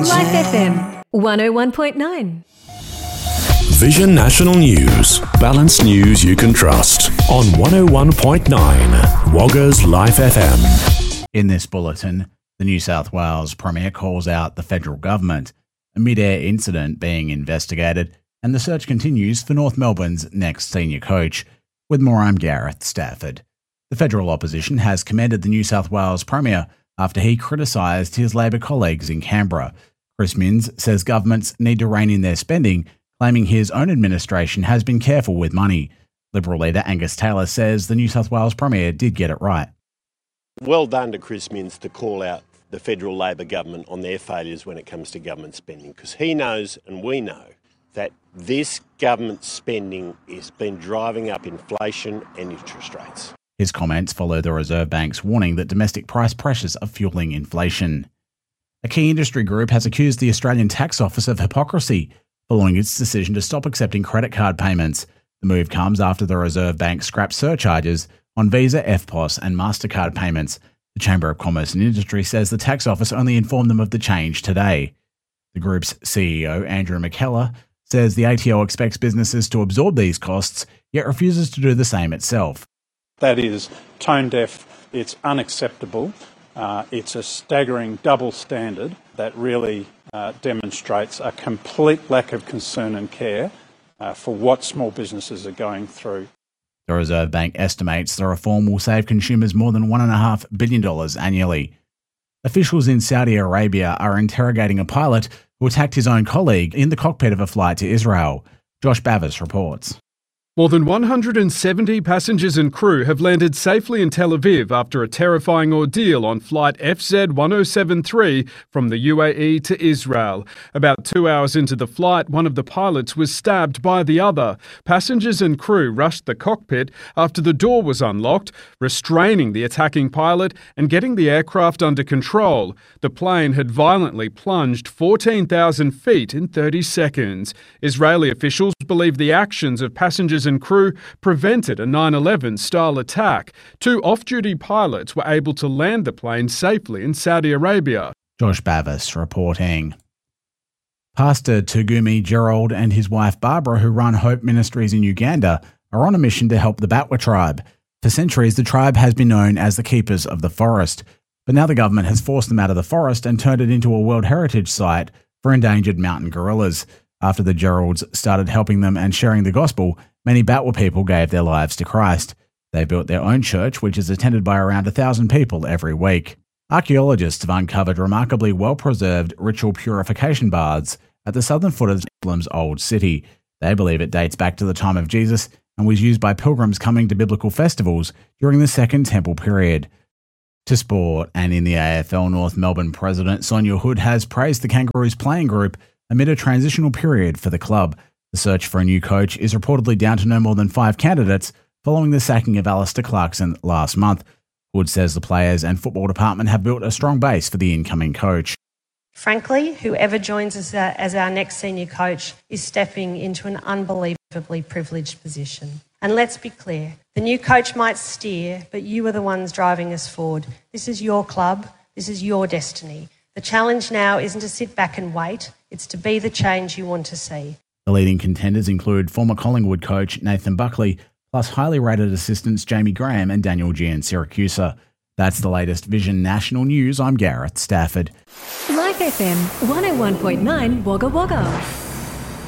Life FM 101.9. Vision National News. Balanced news you can trust on 101.9 Wagga's Life FM. In this bulletin, the New South Wales Premier calls out the federal government, a mid-air incident being investigated, and the search continues for North Melbourne's next senior coach. With more, I'm Gareth Stafford. The federal opposition has commended the New South Wales Premier after he criticised his Labor colleagues in Canberra. Chris Minns says governments need to rein in their spending, claiming his own administration has been careful with money. Liberal leader Angus Taylor says the New South Wales Premier did get it right. Well done to Chris Minns to call out the federal Labor government on their failures when it comes to government spending, because he knows and we know that this government spending has been driving up inflation and interest rates. His comments follow the Reserve Bank's warning that domestic price pressures are fueling inflation. A key industry group has accused the Australian Tax Office of hypocrisy following its decision to stop accepting credit card payments. The move comes after the Reserve Bank scrapped surcharges on Visa, EFTPOS and MasterCard payments. The Chamber of Commerce and Industry says the Tax Office only informed them of the change today. The group's CEO, Andrew McKellar, says the ATO expects businesses to absorb these costs, yet refuses to do the same itself. That is tone deaf, it's unacceptable, it's a staggering double standard that really demonstrates a complete lack of concern and care for what small businesses are going through. The Reserve Bank estimates the reform will save consumers more than $1.5 billion annually. Officials in Saudi Arabia are interrogating a pilot who attacked his own colleague in the cockpit of a flight to Israel. Josh Bavis reports. More than 170 passengers and crew have landed safely in Tel Aviv after a terrifying ordeal on flight FZ1073 from the UAE to Israel. About 2 hours into the flight, one of the pilots was stabbed by the other. Passengers and crew rushed the cockpit after the door was unlocked, restraining the attacking pilot and getting the aircraft under control. The plane had violently plunged 14,000 feet in 30 seconds. Israeli officials believe the actions of passengers and crew prevented a 9/11 style attack. 2 off-duty pilots were able to land the plane safely in Saudi Arabia. Josh Bavis reporting. Pastor Tugumi Gerald and his wife Barbara, who run Hope Ministries in Uganda, are on a mission to help the Batwa tribe. For centuries, the tribe has been known as the keepers of the forest, but now the government has forced them out of the forest and turned it into a World Heritage Site for endangered mountain gorillas. After the Geralds started helping them and sharing the gospel, many Batwa people gave their lives to Christ. They built their own church, which is attended by around 1,000 people every week. Archaeologists have uncovered remarkably well-preserved ritual purification baths at the southern foot of Jerusalem's old city. They believe it dates back to the time of Jesus and was used by pilgrims coming to biblical festivals during the Second Temple period. To sport, and in the AFL, North Melbourne President Sonia Hood has praised the Kangaroos playing group amid a transitional period for the club. The search for a new coach is reportedly down to no more than 5 candidates following the sacking of Alistair Clarkson last month. Hood says the players and football department have built a strong base for the incoming coach. Frankly, whoever joins us as our next senior coach is stepping into an unbelievably privileged position. And let's be clear, the new coach might steer, but you are the ones driving us forward. This is your club. This is your destiny. The challenge now isn't to sit back and wait. It's to be the change you want to see. The leading contenders include former Collingwood coach Nathan Buckley, plus highly rated assistants Jamie Graham and Daniel Giansiracusa. That's the latest Vision National News. I'm Gareth Stafford. Life FM 101.9 Wagga Wagga.